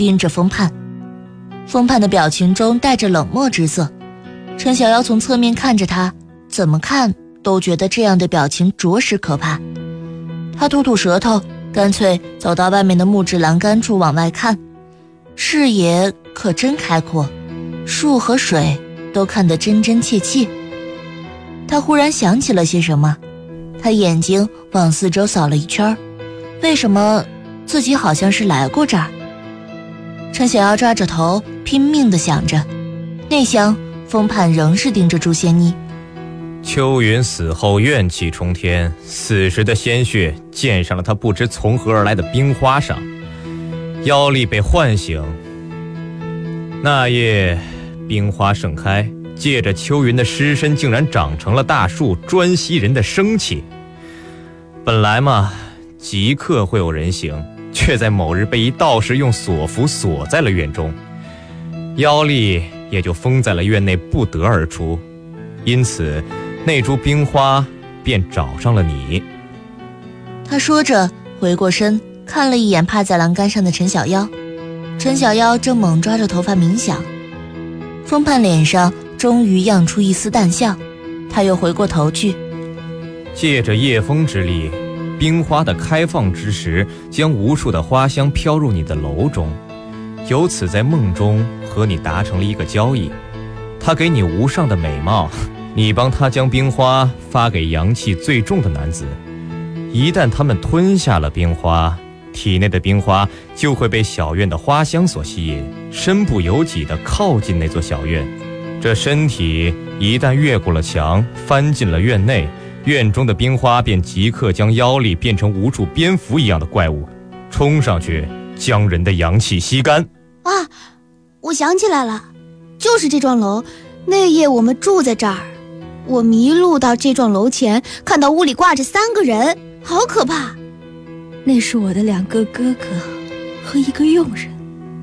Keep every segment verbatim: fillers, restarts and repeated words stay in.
盯着风盼。风盼的表情中带着冷漠之色，陈小妖从侧面看着他，怎么看都觉得这样的表情着实可怕。他吐吐舌头，干脆走到外面的木质栏杆处往外看，视野可真开阔，树和水都看得真真切切。他忽然想起了些什么，他眼睛往四周扫了一圈，为什么自己好像是来过这儿？陈小妖抓着头拼命地想着，内厢风盼仍是盯着朱仙妮。 秋云死后怨气冲天，死时的鲜血溅上了他不知从何而来的冰花上，妖力被唤醒。那夜冰花盛开，借着秋云的尸身竟然长成了大树，专吸人的生气。本来嘛，即刻会有人形，却在某日被一道士用锁符锁在了院中，妖力也就封在了院内，不得而出。因此那株冰花便找上了你。 他说着回过身看了一眼趴在栏杆上的陈小妖，陈小妖正猛抓着头发冥想。风盼脸上终于漾出一丝淡笑，他又回过头去， 借着夜风之力，冰花的开放之时，将无数的花香飘入你的楼中，由此在梦中和你达成了一个交易。他给你无上的美貌，你帮他将冰花发给阳气最重的男子，一旦他们吞下了冰花，体内的冰花就会被小院的花香所吸引，身不由己地靠近那座小院。这身体一旦越过了墙，翻进了院内，院中的冰花便即刻将妖力变成无数蝙蝠一样的怪物，冲上去将人的阳气吸干。 啊，我想起来了，就是这幢楼，那夜我们住在这儿，我迷路到这幢楼前，看到屋里挂着三个人，好可怕。 那是我的两个哥哥和一个佣人，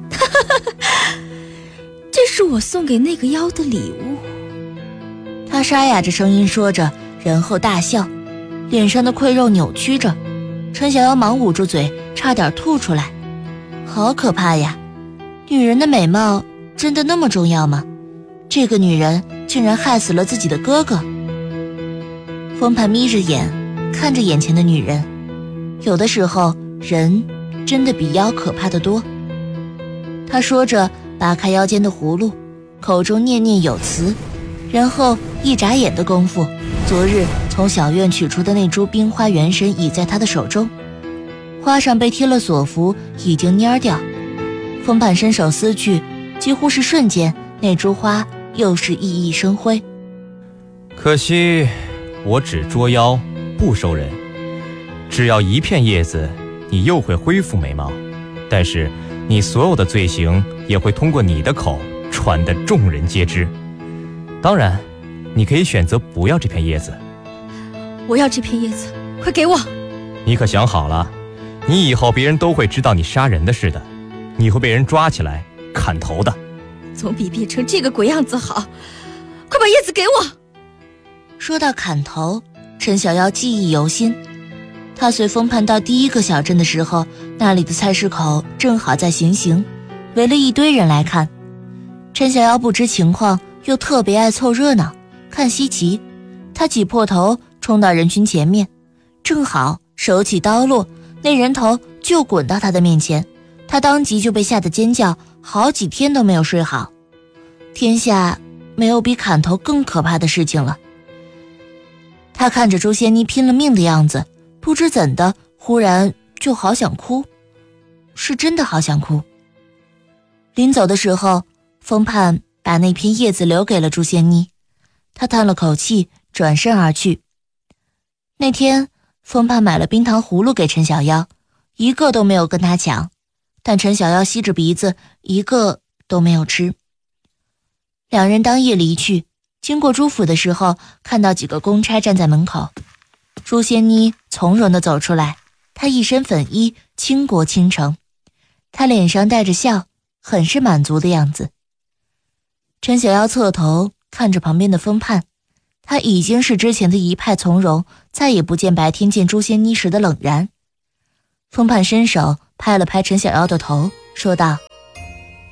这是我送给那个妖的礼物。 他沙哑着声音说着，然后大笑，脸上的溃肉扭曲着。陈小妖忙捂住嘴，差点吐出来。好可怕呀，女人的美貌真的那么重要吗？这个女人竟然害死了自己的哥哥。风盘眯着眼看着眼前的女人，有的时候人真的比妖可怕得多。他说着拔开腰间的葫芦，口中念念有词，然后一眨眼的功夫，昨日从小院取出的那株冰花元神已在他的手中，花上被贴了锁符，已经蔫掉。风盘伸手撕去，几乎是瞬间，那株花又是熠熠生辉。 可惜我只捉妖不收人，只要一片叶子，你又会恢复美貌，但是你所有的罪行也会通过你的口传得众人皆知。当然你可以选择不要这片叶子。 我要这片叶子，快给我。 你可想好了，你以后别人都会知道你杀人的事的，你会被人抓起来砍头的。 总比变成这个鬼样子好，快把叶子给我。 说到砍头，陈小妖记忆犹新。他随风盘到第一个小镇的时候，那里的菜市口正好在行刑，围了一堆人来看。陈小妖不知情况，又特别爱凑热闹看稀奇，他挤破头冲到人群前面，正好手起刀落，那人头就滚到他的面前，他当即就被吓得尖叫，好几天都没有睡好。天下没有比砍头更可怕的事情了。他看着朱仙妮拼了命的样子，不知怎的，忽然就好想哭，是真的好想哭。临走的时候，风盼把那片叶子留给了朱仙妮，他叹了口气，转身而去。那天风盼买了冰糖葫芦给陈小妖，一个都没有跟他抢，但陈小妖吸着鼻子，一个都没有吃。两人当夜离去，经过朱府的时候，看到几个公差站在门口。朱仙妮从容地走出来，她一身粉衣，倾国倾城，她脸上带着笑，很是满足的样子。陈小妖侧头看着旁边的风盼，他已经是之前的一派从容，再也不见白天见朱仙妮时的冷然。风盼伸手拍了拍陈小妖的头，说道：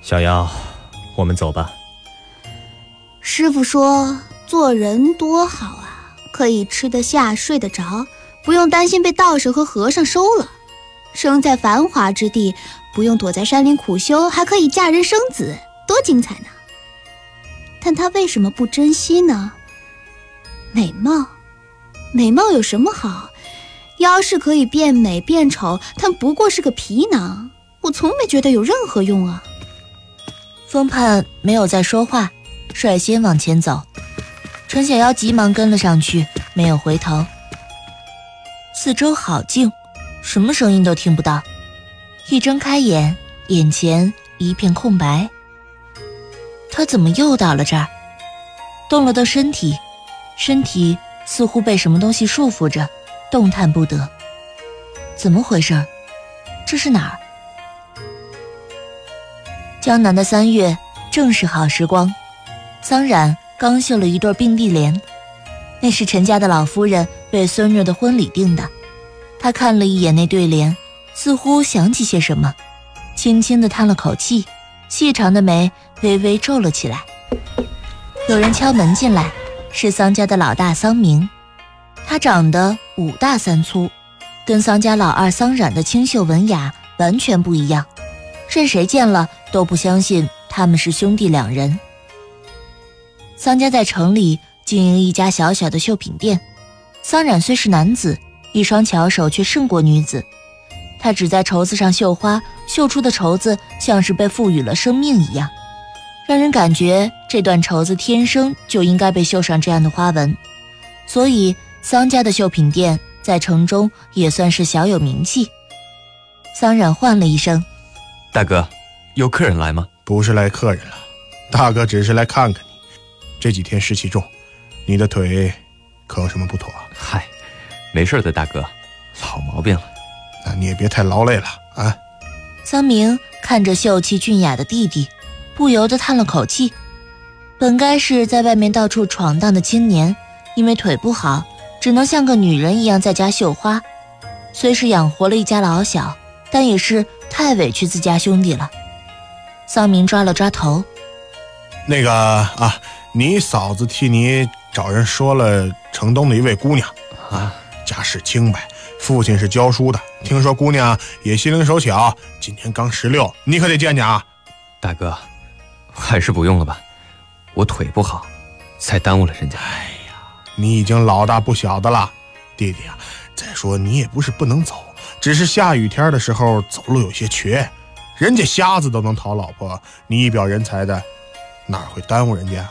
小妖，我们走吧。 师傅说做人多好啊，可以吃得下睡得着，不用担心被道士和和尚收了，生在繁华之地，不用躲在山林苦修，还可以嫁人生子，多精彩呢。但他为什么不珍惜呢？美貌，美貌有什么好？妖是可以变美变丑，但不过是个皮囊，我从没觉得有任何用啊。 风盼没有再说话，率先往前走。陈小妖急忙跟了上去，没有回头。四周好静，什么声音都听不到。一睁开眼，眼前一片空白。他怎么又到了这儿？动了动身体，身体似乎被什么东西束缚着，动弹不得。怎么回事？这是哪儿？江南的三月正是好时光，桑冉刚绣了一对并蒂莲，那是陈家的老夫人为孙女的婚礼订的。他看了一眼那对联，似乎想起些什么，轻轻地叹了口气，细长的眉微微皱了起来。有人敲门进来，是桑家的老大桑明。他长得五大三粗，跟桑家老二桑冉的清秀文雅完全不一样，任谁见了都不相信他们是兄弟两人。桑家在城里经营一家小小的绣品店，桑冉虽是男子，一双巧手却胜过女子。他只在绸子上绣花，绣出的绸子像是被赋予了生命一样，让人感觉这段绸子天生就应该被绣上这样的花纹。所以桑家的绣品店在城中也算是小有名气。桑冉唤了一声： 大哥，有客人来吗？ 不是来客人了，大哥只是来看看你。这几天湿气重，你的腿可有什么不妥？ 嗨，没事的，大哥，老毛病了。 那你也别太劳累了啊。 桑明看着秀气俊雅的弟弟，不由得叹了口气。本该是在外面到处闯荡的青年，因为腿不好，只能像个女人一样在家绣花。虽是养活了一家老小，但也是太委屈自家兄弟了。桑明抓了抓头： 那个啊，你嫂子替你找人说了城东的一位姑娘啊，家世清白，父亲是教书的，听说姑娘也心灵手巧，今年刚十六，你可得见见啊。 大哥，还是不用了吧，我腿不好，才耽误了人家。 哎呀，你已经老大不小的了，弟弟啊，再说你也不是不能走，只是下雨天的时候走路有些瘸，人家瞎子都能讨老婆，你一表人才的，哪会耽误人家？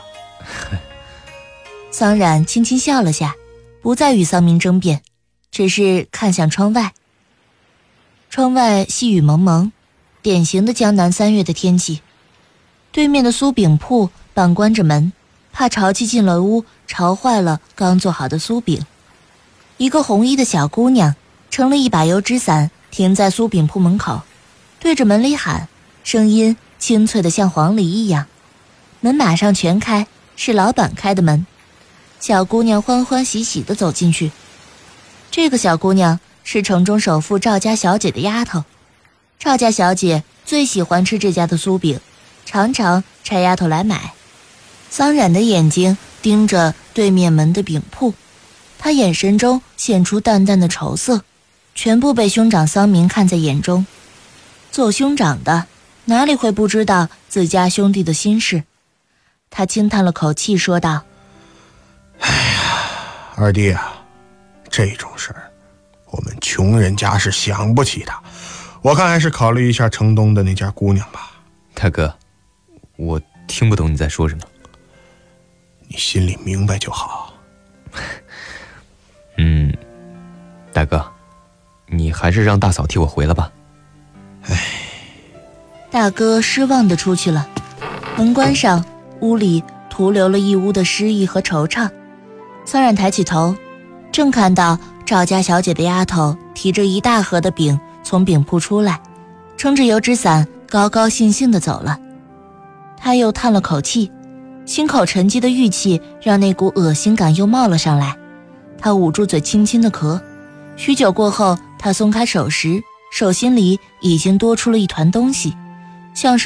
桑冉轻轻笑了下，不再与桑明争辩，只是看向窗外。窗外细雨蒙蒙，典型的江南三月的天气。对面的酥饼铺半关着门，怕潮气进了屋，潮坏了刚做好的酥饼。一个红衣的小姑娘撑了一把油纸伞，停在酥饼铺门口，对着门里喊，声音清脆的像黄鹂一样。门马上全开，是老板开的门。小姑娘欢欢喜喜地走进去。这个小姑娘是城中首富赵家小姐的丫头。赵家小姐最喜欢吃这家的酥饼，常常差丫头来买。桑冉的眼睛盯着对面门的饼铺，她眼神中现出淡淡的愁色，全部被兄长桑明看在眼中。做兄长的哪里会不知道自家兄弟的心事？他轻叹了口气说道： 哎呀，二弟啊，这种事儿我们穷人家是想不起的，我看还是考虑一下城东的那家姑娘吧。 大哥，我听不懂你在说什么。 你心里明白就好。 嗯，大哥，你还是让大嫂替我回了吧。 唉， 大哥失望地出去了。门关上，屋里徒留了一屋的失意和惆怅。桑冉抬起头，正看到赵家小姐的丫头提着一大盒的饼从饼铺出来，撑着油纸伞高高兴兴地走了。他又叹了口气，心口沉积的郁气让那股恶心感又冒了上来。他捂住嘴轻轻地咳，许久过后，他松开手时，手心里已经多出了一团东西，像是